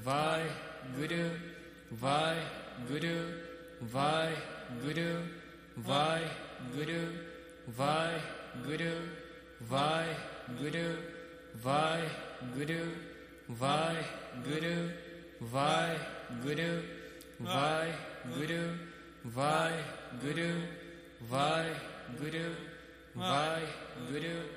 Waheguru Waheguru Waheguru Waheguru Waheguru Waheguru Waheguru Waheguru Waheguru Waheguru Waheguru Waheguru Waheguru